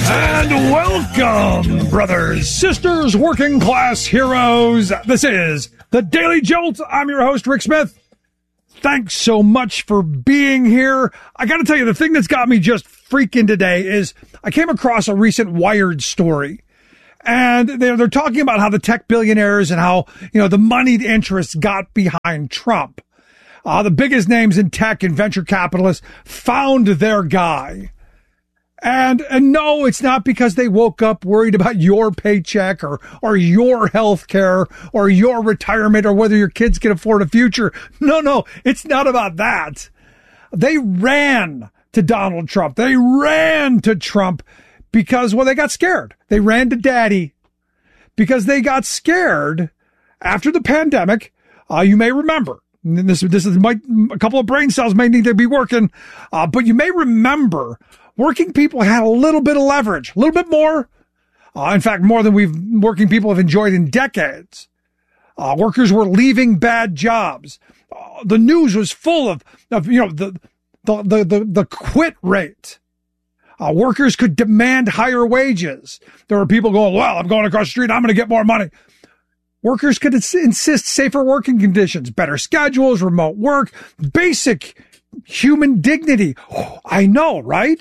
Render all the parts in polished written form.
And welcome, brothers, sisters, working class heroes. This is the Daily Jolt. I'm your host, Rick Smith. Thanks so much for being here. I got to tell you, the thing that's got me just freaking today is I came across a recent Wired story. And they're talking about how the tech billionaires and how, the moneyed interests got behind Trump. The biggest names in tech and venture capitalists found their guy. And no, it's not because they woke up worried about your paycheck or your health care or your retirement or whether your kids can afford a future. No, it's not about that. They ran to Donald Trump. They ran to Trump because, they got scared. They ran to daddy because they got scared after the pandemic. You may remember, and this is a couple of brain cells may need to be working, but you may remember working people had a little bit of leverage, a little bit more. In fact, more than working people have enjoyed in decades. Workers were leaving bad jobs. The news was full of the quit rate. Workers could demand higher wages. There were people going, well, I'm going across the street, I'm going to get more money. Workers could insist safer working conditions, better schedules, remote work, basic human dignity. I know, right?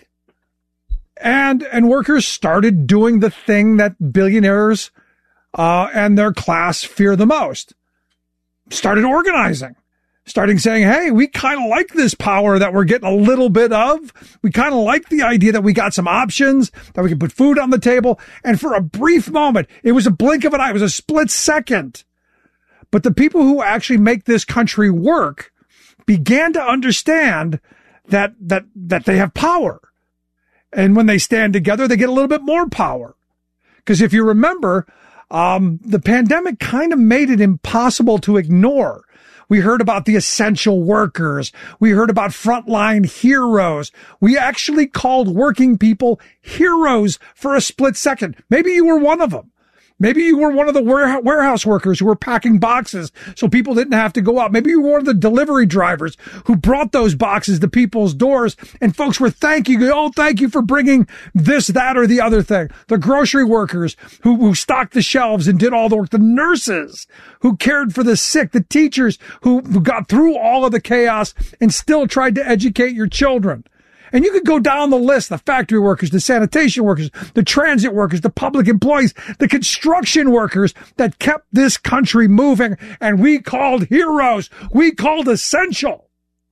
And workers started doing the thing that billionaires and their class fear the most. Started organizing. Starting saying, hey, we kind of like this power that we're getting a little bit of. We kind of like the idea that we got some options, that we can put food on the table. And for a brief moment, it was a blink of an eye. It was a split second. But the people who actually make this country work began to understand that they have power. And when they stand together, they get a little bit more power. Because if you remember, the pandemic kind of made it impossible to ignore. We heard about the essential workers. We heard about frontline heroes. We actually called working people heroes for a split second. Maybe you were one of them. Maybe you were one of the warehouse workers who were packing boxes so people didn't have to go out. Maybe you were one of the delivery drivers who brought those boxes to people's doors and folks were thanking you. Oh, thank you for bringing this, that, or the other thing. The grocery workers who stocked the shelves and did all the work. The nurses who cared for the sick. The teachers who got through all of the chaos and still tried to educate your children. And you could go down the list, the factory workers, the sanitation workers, the transit workers, the public employees, the construction workers that kept this country moving, and we called heroes. We called essential.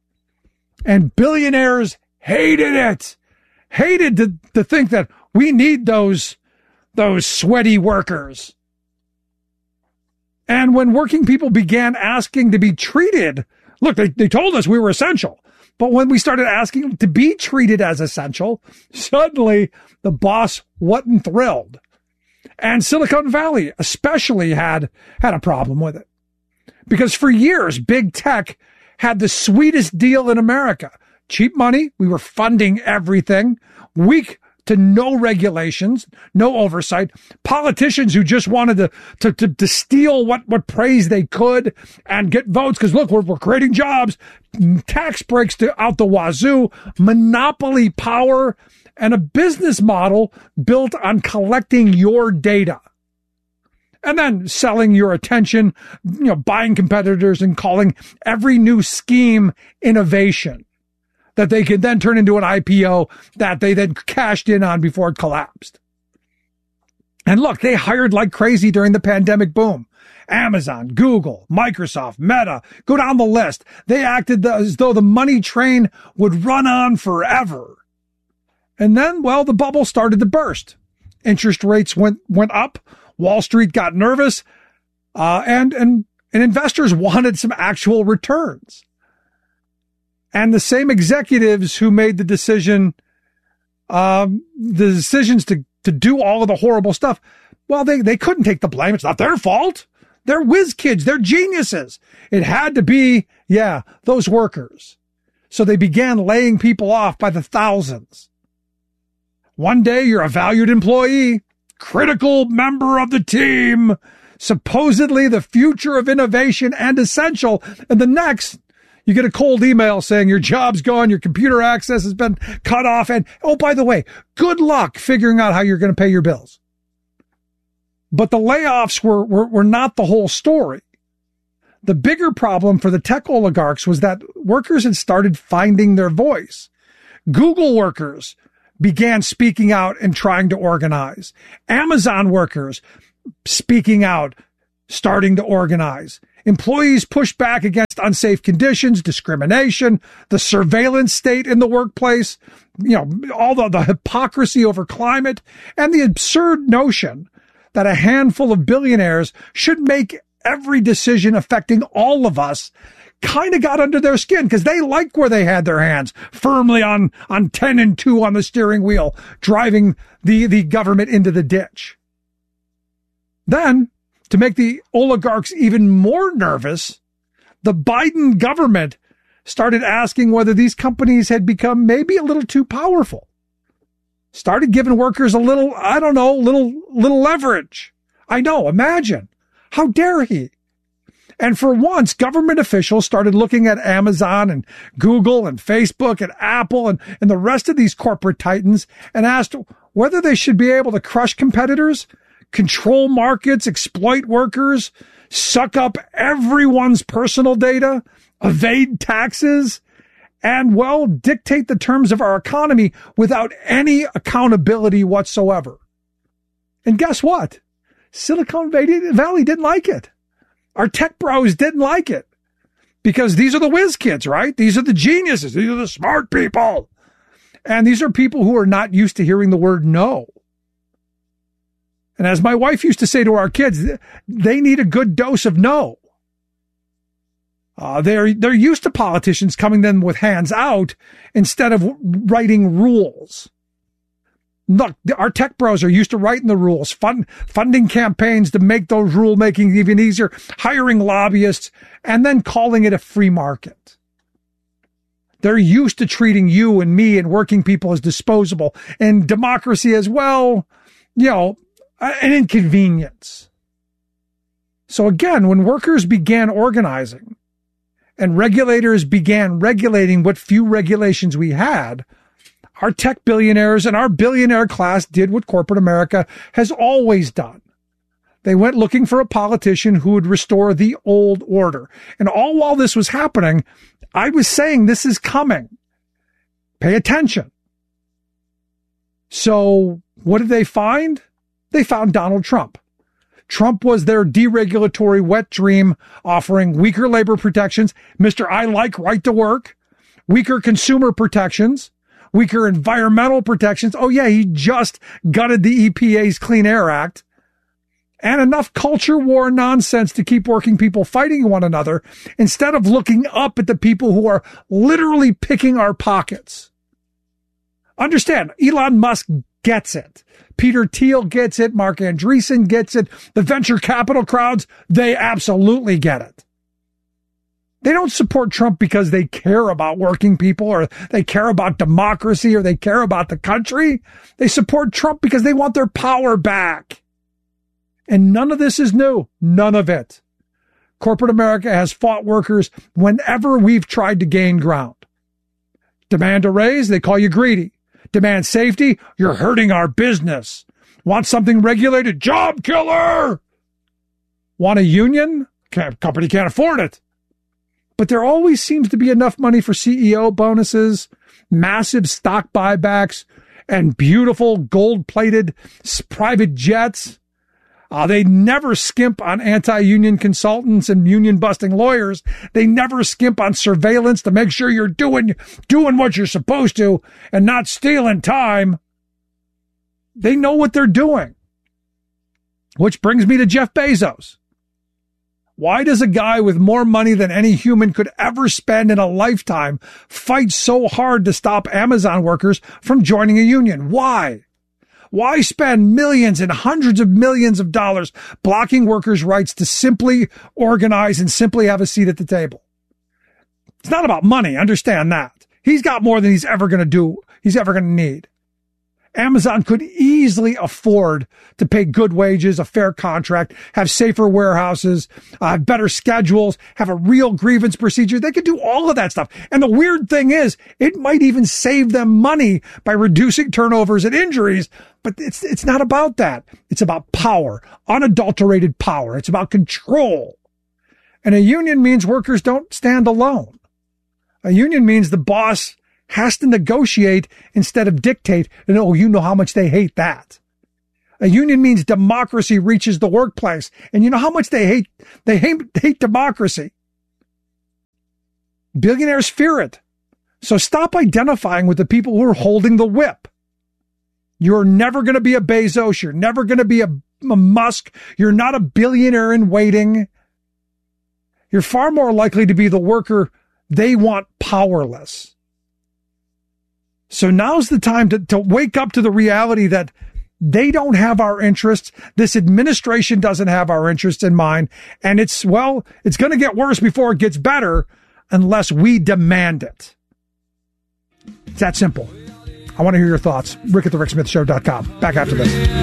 And billionaires hated it. Hated to think that we need those sweaty workers. And when working people began asking to be treated, look, they told us we were essential. But when we started asking to be treated as essential, suddenly the boss wasn't thrilled. And Silicon Valley especially had a problem with it. Because for years, big tech had the sweetest deal in America. Cheap money. We were funding everything. Weak to no regulations, no oversight. Politicians who just wanted to steal what praise they could and get votes. Because look, we're creating jobs, tax breaks out the wazoo, monopoly power, and a business model built on collecting your data. And then selling your attention, buying competitors and calling every new scheme innovation that they could then turn into an IPO that they then cashed in on before it collapsed. And look, they hired like crazy during the pandemic boom. Amazon, Google, Microsoft, Meta, go down the list. They acted as though the money train would run on forever. And then, the bubble started to burst. Interest rates went up. Wall Street got nervous. And investors wanted some actual returns. And the same executives who made the decisions to do all of the horrible stuff, they couldn't take the blame. It's not their fault. They're whiz kids. They're geniuses. It had to be, those workers. So they began laying people off by the thousands. One day you're a valued employee, critical member of the team, supposedly the future of innovation and essential. And the next, You get a cold email saying your job's gone, your computer access has been cut off, and, oh, by the way, good luck figuring out how you're going to pay your bills. But the layoffs were not the whole story. The bigger problem for the tech oligarchs was that workers had started finding their voice. Google workers began speaking out and trying to organize. Amazon workers speaking out, starting to organize. Employees pushed back against unsafe conditions, discrimination, the surveillance state in the workplace, all the hypocrisy over climate, and the absurd notion that a handful of billionaires should make every decision affecting all of us kind of got under their skin because they like where they had their hands firmly on 10 and 2 on the steering wheel, driving the government into the ditch. Then, to make the oligarchs even more nervous, the Biden government started asking whether these companies had become maybe a little too powerful. Started giving workers a little leverage. I know, imagine. How dare he? And for once, government officials started looking at Amazon and Google and Facebook and Apple and the rest of these corporate titans and asked whether they should be able to crush competitors, control markets, exploit workers, suck up everyone's personal data, evade taxes, and, dictate the terms of our economy without any accountability whatsoever. And guess what? Silicon Valley didn't like it. Our tech bros didn't like it because these are the whiz kids, right? These are the geniuses. These are the smart people. And these are people who are not used to hearing the word no. And as my wife used to say to our kids, they need a good dose of no. They're used to politicians coming them with hands out instead of writing rules. Look, our tech bros are used to writing the rules, funding campaigns to make those rulemaking even easier, hiring lobbyists, and then calling it a free market. They're used to treating you and me and working people as disposable, and democracy as well, an inconvenience. So again, when workers began organizing and regulators began regulating what few regulations we had, our tech billionaires and our billionaire class did what corporate America has always done. They went looking for a politician who would restore the old order. And all while this was happening, I was saying this is coming. Pay attention. So what did they find? They found Donald Trump. Trump was their deregulatory wet dream, offering weaker labor protections, Mr. I like right to work, weaker consumer protections, weaker environmental protections. Oh yeah, he just gutted the EPA's Clean Air Act, and enough culture war nonsense to keep working people fighting one another instead of looking up at the people who are literally picking our pockets. Understand, Elon Musk gets it. Peter Thiel gets it. Mark Andreessen gets it. The venture capital crowds, they absolutely get it. They don't support Trump because they care about working people or they care about democracy or they care about the country. They support Trump because they want their power back. And none of this is new. None of it. Corporate America has fought workers whenever we've tried to gain ground. Demand a raise, they call you greedy. Demand safety, you're hurting our business. Want something regulated? Job killer! Want a union? Company can't afford it. But there always seems to be enough money for CEO bonuses, massive stock buybacks, and beautiful gold-plated private jets. They never skimp on anti-union consultants and union-busting lawyers. They never skimp on surveillance to make sure you're doing what you're supposed to and not stealing time. They know what they're doing. Which brings me to Jeff Bezos. Why does a guy with more money than any human could ever spend in a lifetime fight so hard to stop Amazon workers from joining a union? Why? Why spend millions and hundreds of millions of dollars blocking workers' rights to simply organize and simply have a seat at the table? It's not about money. Understand that. He's got more than he's ever going to need. Amazon could easily afford to pay good wages, a fair contract, have safer warehouses, have better schedules, have a real grievance procedure. They could do all of that stuff. And the weird thing is, it might even save them money by reducing turnovers and injuries. But it's not about that. It's about power, unadulterated power. It's about control. And a union means workers don't stand alone. A union means the boss has to negotiate instead of dictate. And you know how much they hate that. A union means democracy reaches the workplace. And you know how much they hate democracy. Billionaires fear it. So stop identifying with the people who are holding the whip. You're never going to be a Bezos. You're never going to be a Musk. You're not a billionaire in waiting. You're far more likely to be the worker they want powerless. So now's the time to wake up to the reality that they don't have our interests. This administration doesn't have our interests in mind. And it's going to get worse before it gets better unless we demand it. It's that simple. I want to hear your thoughts. Rick at thericksmithshow.com. Back after this. We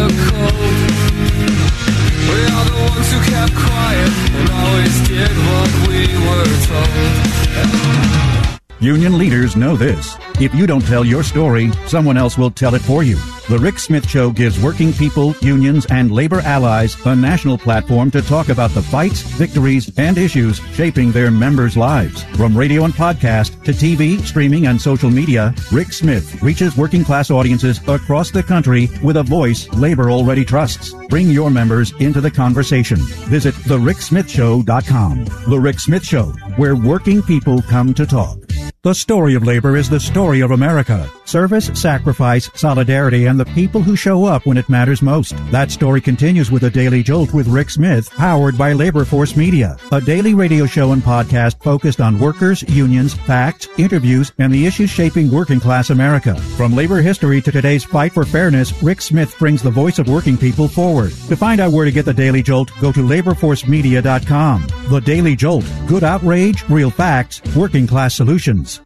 are the ones who kept quiet and always did what we were told. Union leaders know this. If you don't tell your story, someone else will tell it for you. The Rick Smith Show gives working people, unions, and labor allies a national platform to talk about the fights, victories, and issues shaping their members' lives. From radio and podcast to TV, streaming, and social media, Rick Smith reaches working class audiences across the country with a voice labor already trusts. Bring your members into the conversation. Visit thericksmithshow.com. The Rick Smith Show, where working people come to talk. The story of labor is the story of America. Service, sacrifice, solidarity, and the people who show up when it matters most. That story continues with a Daily Jolt with Rick Smith, powered by Labor Force Media, a daily radio show and podcast focused on workers, unions, facts, interviews, and the issues shaping working class America. From labor history to today's fight for fairness, Rick Smith brings the voice of working people forward. To find out where to get the Daily Jolt, go to laborforcemedia.com. The Daily Jolt. Good outrage, real facts, working class solutions.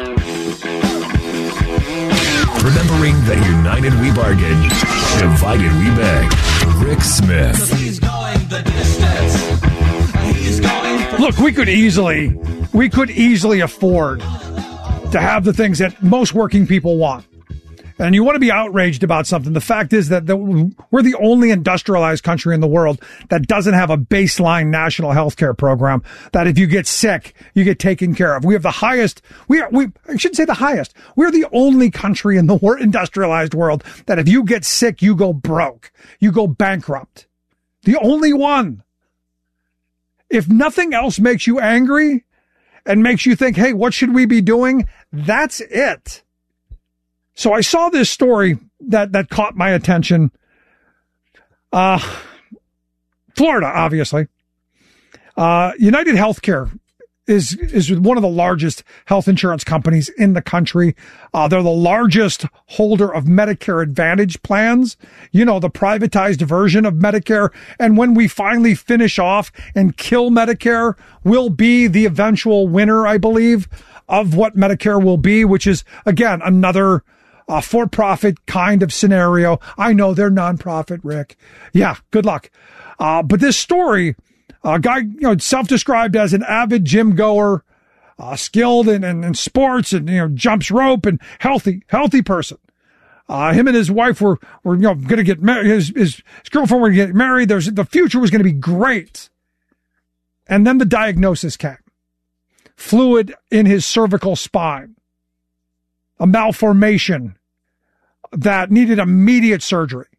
Remembering that united we bargain, divided we beg. Rick Smith. He's going the distance. He's going Look, we could easily afford to have the things that most working people want. And you want to be outraged about something. The fact is that we're the only industrialized country in the world that doesn't have a baseline national health care program that if you get sick, you get taken care of. We have the highest, I shouldn't say the highest. We're the only country in the industrialized world that if you get sick, you go broke. You go bankrupt. The only one. If nothing else makes you angry and makes you think, hey, what should we be doing? That's it. So I saw this story that caught my attention. Florida, obviously. United Healthcare is one of the largest health insurance companies in the country. They're the largest holder of Medicare Advantage plans, the privatized version of Medicare. And when we finally finish off and kill Medicare, we'll be the eventual winner, I believe, of what Medicare will be, which is, again, another for-profit kind of scenario. I know they're nonprofit, Rick. Yeah, good luck. But this story, a guy, self-described as an avid gym goer, skilled in sports and, jumps rope and healthy person. Him and his wife were going to get married. His girlfriend were going to get married. The future was going to be great. And then the diagnosis came. Fluid in his cervical spine. A malformation that needed immediate surgery.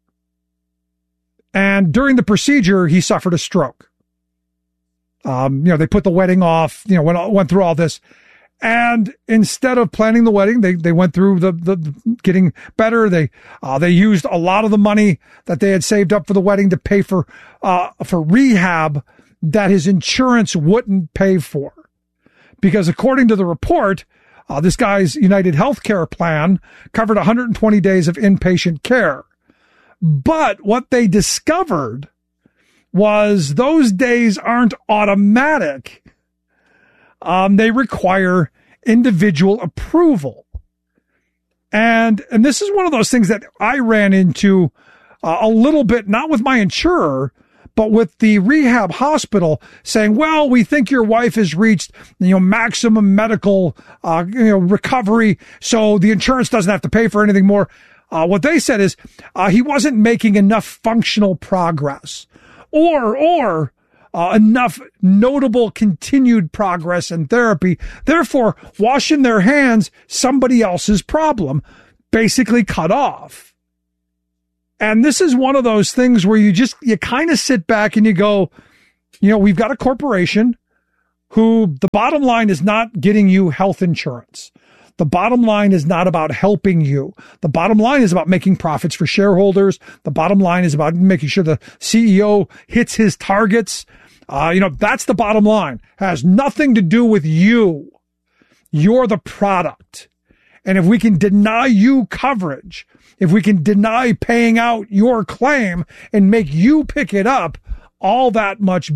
And during the procedure, he suffered a stroke. They put the wedding off, went through all this. And instead of planning the wedding, they went through the getting better. They used a lot of the money that they had saved up for the wedding to pay for rehab that his insurance wouldn't pay for. Because according to the report, this guy's United Healthcare plan covered 120 days of inpatient care. But what they discovered was those days aren't automatic. They require individual approval. And this is one of those things that I ran into a little bit, not with my insurer, but with the rehab hospital saying, well, we think your wife has reached, maximum medical, recovery. So the insurance doesn't have to pay for anything more. What they said is, he wasn't making enough functional progress or enough notable continued progress in therapy. Therefore, washing their hands, somebody else's problem, basically cut off. And this is one of those things where you kind of sit back and you go, we've got a corporation who the bottom line is not getting you health insurance. The bottom line is not about helping you. The bottom line is about making profits for shareholders. The bottom line is about making sure the CEO hits his targets. That's the bottom line. It has nothing to do with you. You're the product. And if we can deny you coverage, if we can deny paying out your claim and make you pick it up, all that much